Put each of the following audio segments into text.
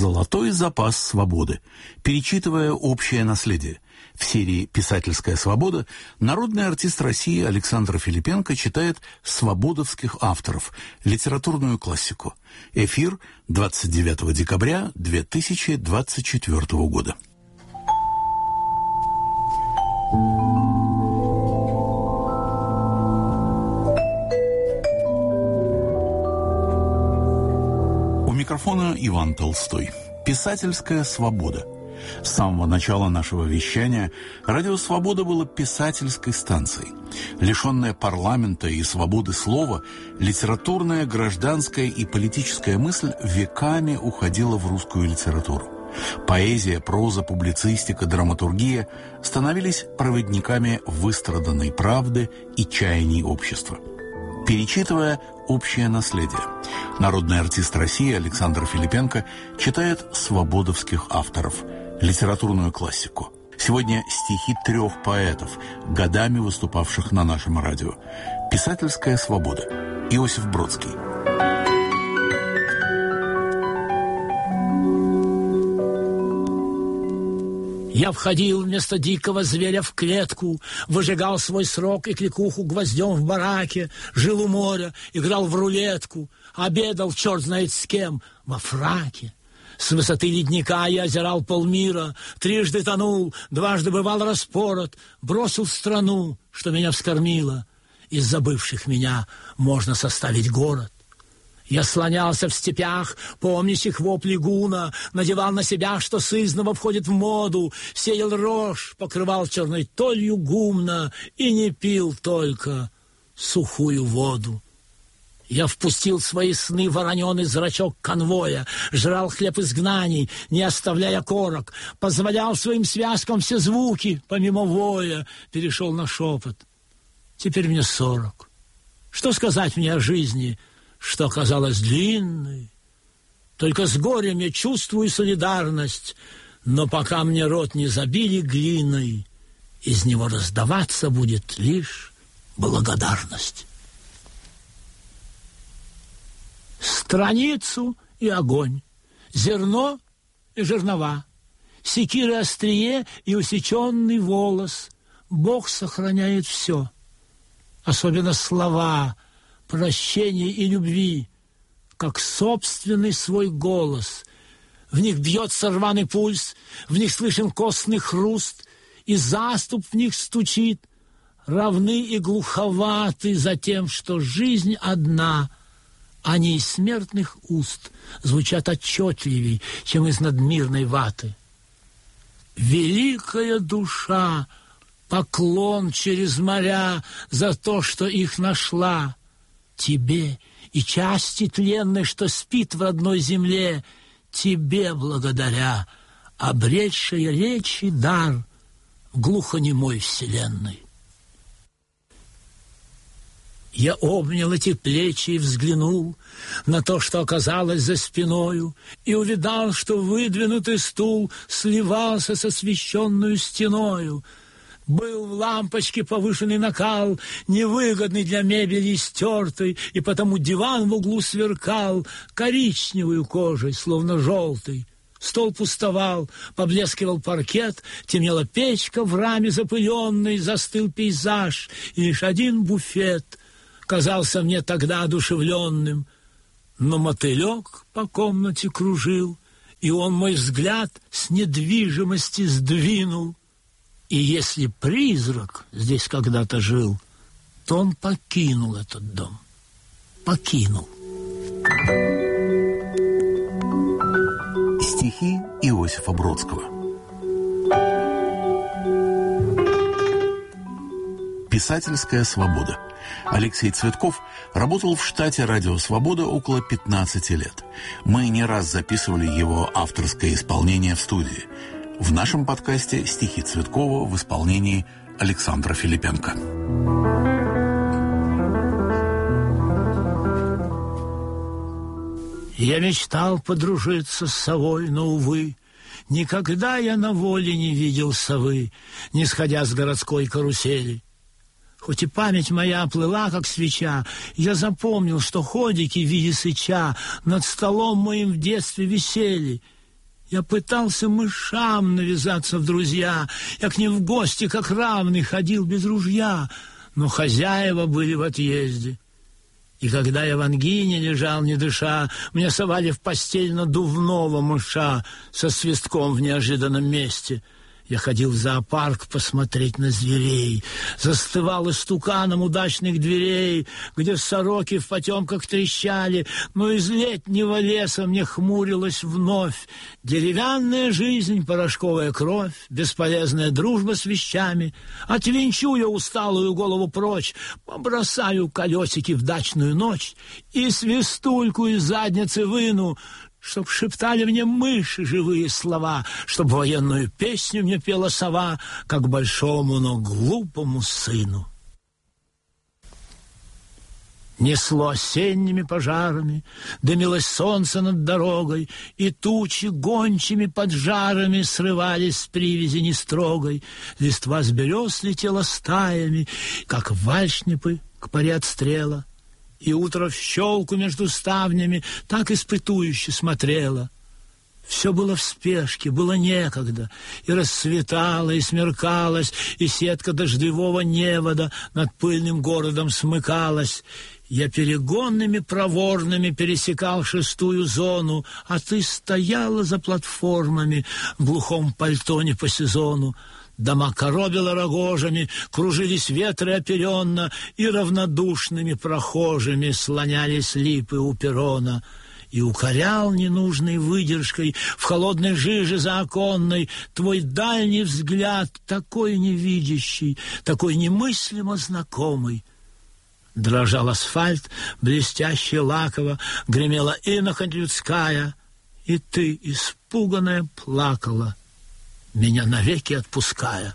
«Золотой запас свободы», перечитывая общее наследие. В серии «Писательская свобода» народный артист России Александр Филипенко читает свободовских авторов, литературную классику. Эфир 29 декабря 2024 года. У микрофона Иван Толстой. «Писательская свобода». С самого начала нашего вещания радио «Свобода» было писательской станцией. Лишенная парламента и свободы слова, литературная, гражданская и политическая мысль веками уходила в русскую литературу. Поэзия, проза, публицистика, драматургия становились проводниками выстраданной правды и чаяний общества. Перечитывая общее наследие, народный артист России Александр Филипенко читает свободовских авторов, литературную классику. Сегодня стихи 3 поэтов, годами выступавших на нашем радио. «Писательская свобода». Иосиф Бродский. Я входил вместо дикого зверя в клетку, выжигал свой срок и кликуху гвоздем в бараке, жил у моря, играл в рулетку, обедал черт знает с кем во фраке. С высоты ледника я озирал полмира, трижды тонул, дважды бывал распорот, бросил страну, что меня вскормила. Из забывших меня можно составить город. Я слонялся в степях, помнящих вопли гуна, надевал на себя, что сызнова входит в моду, сеял рожь, покрывал черной толью гумна и не пил только сухую воду. Я впустил в свои сны вороненый зрачок конвоя, жрал хлеб изгнаний, не оставляя корок, позволял своим связкам все звуки, помимо воя, перешел на шепот. Теперь мне 40. Что сказать мне о жизни, что оказалась длинной? Только с горем я чувствую солидарность, но пока мне рот не забили глиной, из него раздаваться будет лишь благодарность. Страницу и огонь, зерно и жернова, секиры острие и усеченный волос. Бог сохраняет все, особенно слова прощения и любви, как собственный свой голос. В них бьется рваный пульс, в них слышен костный хруст, и заступ в них стучит, равны и глуховаты за тем, что жизнь одна, а не из смертных уст звучат отчетливей, чем из надмирной ваты. Великая душа, поклон через моря за то, что их нашла. Тебе и части тленной, что спит в родной земле, тебе благодаря, обретшая речи дар в глухонемой вселенной. Я обнял эти плечи и взглянул на то, что оказалось за спиною, и увидал, что выдвинутый стул сливался с освещенную стеною. Был в лампочке повышенный накал, невыгодный для мебели стертый, и потому диван в углу сверкал коричневой кожей, словно желтый. Стол пустовал, поблескивал паркет, темнела печка в раме запыленной, застыл пейзаж, и лишь один буфет казался мне тогда одушевленным. Но мотылек по комнате кружил, и он мой взгляд с недвижимости сдвинул. И если призрак здесь когда-то жил, то он покинул этот дом. Покинул. Стихи Иосифа Бродского. «Писательская свобода». Алексей Цветков работал в штате «Радио Свобода» около 15 лет. Мы не раз записывали его авторское исполнение в студии. В нашем подкасте стихи Цветкова в исполнении Александра Филипенко. Я мечтал подружиться с совой, но, увы, никогда я на воле не видел совы, не сходя с городской карусели. Хоть и память моя плыла, как свеча, я запомнил, что ходики в виде сыча над столом моим в детстве висели. Я пытался мышам навязаться в друзья, я к ним в гости, как равный, ходил без ружья, но хозяева были в отъезде. И когда я в ангине лежал, не дыша, мне совали в постель надувного мыша со свистком в неожиданном месте. Я ходил в зоопарк посмотреть на зверей, застывал истуканом удачных дверей, где сороки в потемках трещали, но из летнего леса мне хмурилась вновь деревянная жизнь, порошковая кровь, бесполезная дружба с вещами. Отвинчу я усталую голову прочь, побросаю колесики в дачную ночь и свистульку из задницы выну, чтоб шептали мне мыши живые слова, чтоб военную песню мне пела сова, как большому, но глупому сыну. Несло осенними пожарами, дымилось солнце над дорогой, и тучи гончими поджарами срывались с привязи нестрогой. Листва с берез летела стаями, как вальшнепы к паре отстрела. И утро в щелку между ставнями так испытующе смотрело. Все было в спешке, было некогда, и расцветало, и смеркалось, и сетка дождевого невода над пыльным городом смыкалась. Я перегонными проворными пересекал шестую зону, а ты стояла за платформами в глухом пальто не по сезону. Дома коробило рогожами, кружились ветры оперенно, и равнодушными прохожими слонялись липы у перрона. И укорял ненужной выдержкой в холодной жиже заоконной твой дальний взгляд, такой невидящий, такой немыслимо знакомый. Дрожал асфальт, блестяще лаково, гремела инохоть людская, и ты, испуганная, плакала, меня навеки отпуская.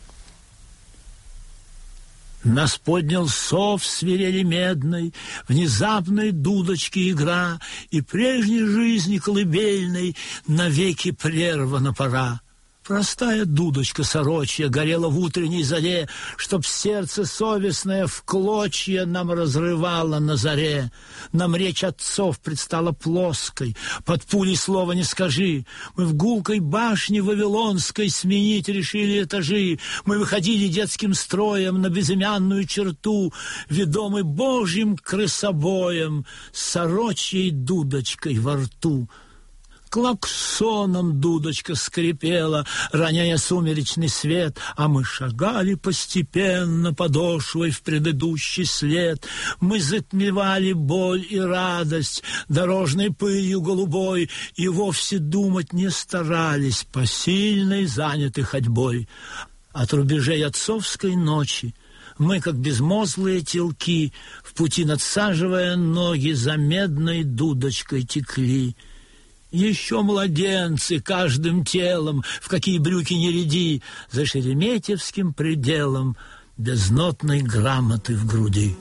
Нас поднял сов свирели медной, внезапной дудочки игра, и прежней жизни колыбельной навеки прервана пора. Простая дудочка сорочья горела в утренней заре, чтоб сердце совестное в клочья нам разрывало на заре. Нам речь отцов предстала плоской, под пулей слова не скажи. Мы в гулкой башне вавилонской сменить решили этажи. Мы выходили детским строем на безымянную черту, ведомы Божьим крысобоем, с сорочьей дудочкой во рту. Клаксоном дудочка скрипела, роняя сумеречный свет, а мы шагали постепенно подошвой в предыдущий след. Мы затмевали боль и радость дорожной пылью голубой и вовсе думать не старались, посильной заняты ходьбой. От рубежей отцовской ночи мы, как безмозглые телки, в пути надсаживая ноги, за медной дудочкой текли. Еще младенцы каждым телом, в какие брюки не ряди, за шереметьевским пределом без нотной грамоты в груди.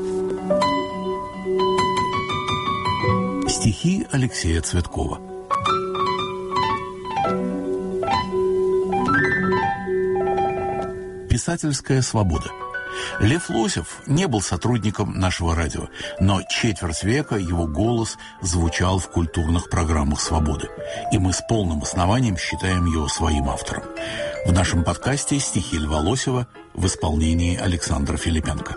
Стихи Алексея Цветкова. Писательская свобода. Лев Лосев не был сотрудником нашего радио, но четверть века его голос звучал в культурных программах «Свободы», и мы с полным основанием считаем его своим автором. В нашем подкасте стихи Льва Лосева в исполнении Александра Филипенко.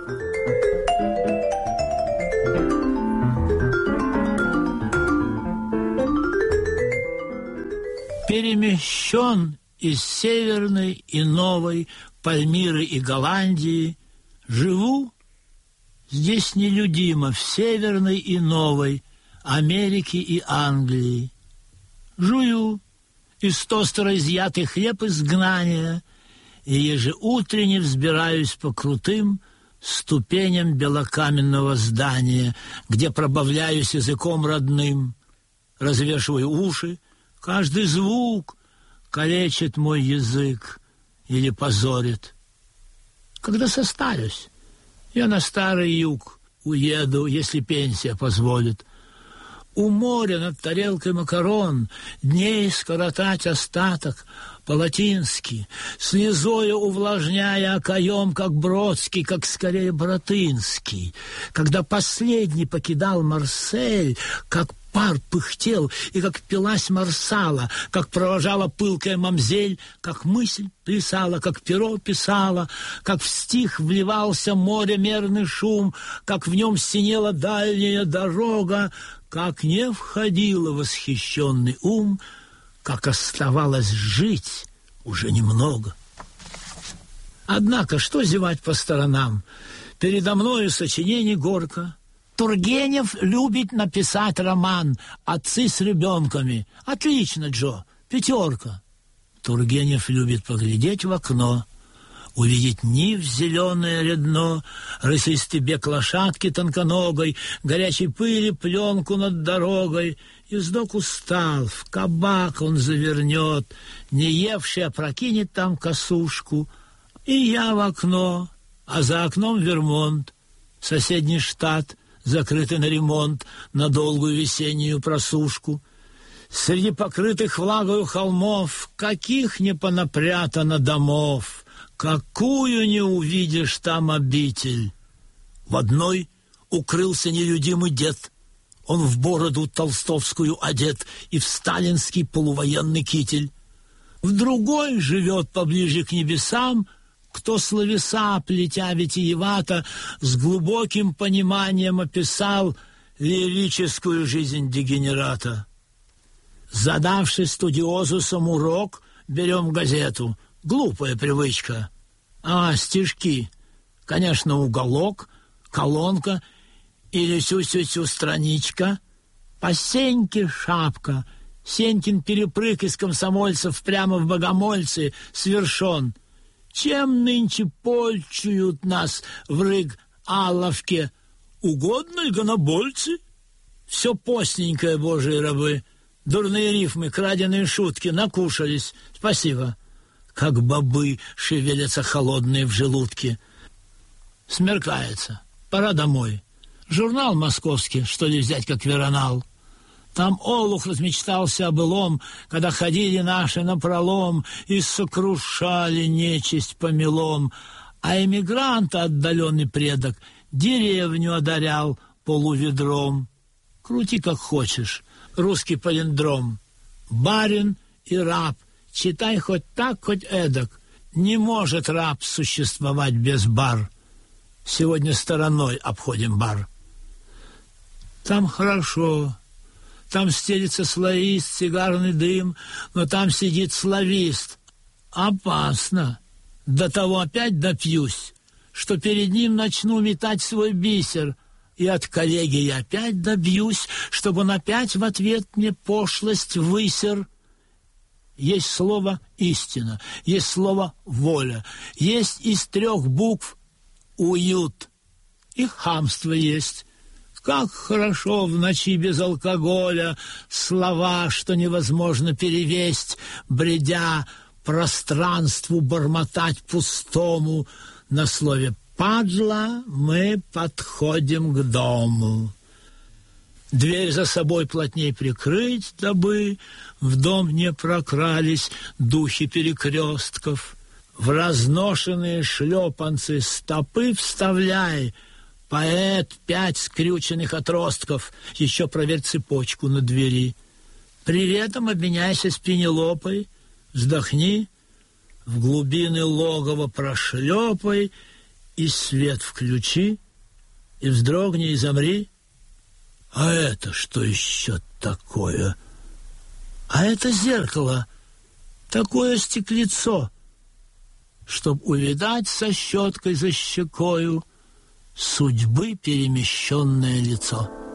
Перемещен из Северной и Новой, Пальмиры и Голландии, живу здесь нелюдимо, в Северной и Новой, Америке и Англии. Жую из тостера изъятый хлеб изгнания, и ежеутренне взбираюсь по крутым ступеням белокаменного здания, где пробавляюсь языком родным, развешиваю уши, каждый звук калечит мой язык или позорит. Когда состарюсь, я на старый юг уеду, если пенсия позволит. У моря над тарелкой макарон дней скоротать остаток по-латински, слезою увлажняя окоем, как Бродский, как скорее Боротынский. Когда последний покидал Марсель, как пар пыхтел, и как пилась марсала, как провожала пылкая мамзель, как мысль плясала, как перо писала, как в стих вливался море мерный шум, как в нем синела дальняя дорога, как не входила восхищенный ум, как оставалось жить уже немного. Однако, что зевать по сторонам? Передо мною сочинений горка. Тургенев любит написать роман «Отцы с ребенками». Отлично, Джо, 5. Тургенев любит поглядеть в окно, увидеть нив зеленое рядно, рысистый бег лошадки тонконогой, горячей пыли пленку над дорогой. Ездок устал, в кабак он завернет, не евший опрокинет там косушку. И я в окно, а за окном Вермонт, соседний штат, закрытый на ремонт, на долгую весеннюю просушку. Среди покрытых влагою холмов, каких не понапрятано домов, какую не увидишь там обитель. В одной укрылся нелюдимый дед, он в бороду толстовскую одет и в сталинский полувоенный китель. В другой живет поближе к небесам, кто словеса, плетя витиевато, с глубоким пониманием описал лирическую жизнь дегенерата. Задавший студиозусом урок, берем газету. Глупая привычка. Стишки. Конечно, уголок, колонка или сю-сю-сю страничка. По Сеньке шапка. Сенькин перепрыг из комсомольцев прямо в богомольцы свершен. Чем нынче польчуют нас в Рыг-Аловке? Угодно ли гонобольцы? Все постненькое, божьи рабы. Дурные рифмы, краденые шутки, накушались. Спасибо. Как бобы шевелятся холодные в желудке. Смеркается. Пора домой. Журнал московский, что ли, взять как веронал? Там олух размечтался о былом, когда ходили наши напролом и сокрушали нечисть помелом, а эмигранта отдаленный предок деревню одарял полуведром. Крути как хочешь, русский палиндром. Барин и раб, читай хоть так, хоть эдак. Не может раб существовать без бар. Сегодня стороной обходим бар. Там хорошо. Там стелится слоист, сигарный дым, но там сидит славист. Опасно. До того опять допьюсь, что перед ним начну метать свой бисер, и от коллеги я опять добьюсь, чтобы он опять в ответ мне пошлость высер. Есть слово «истина», есть слово «воля», есть из 3 букв «уют», и хамство есть. Как хорошо в ночи без алкоголя слова, что невозможно перевесть, бредя пространству бормотать пустому. На слове «падла» мы подходим к дому. Дверь за собой плотней прикрыть, дабы в дом не прокрались духи перекрестков. В разношенные шлепанцы стопы вставляй, поэт, 5 скрюченных отростков, еще проверь цепочку на двери. Приветом обменяйся с Пенелопой, вздохни, в глубины логова прошлепай, и свет включи, и вздрогни, и замри. А это что еще такое? А это зеркало, такое стеклецо, чтоб увидать со щеткой за щекою судьбы перемещенное лицо.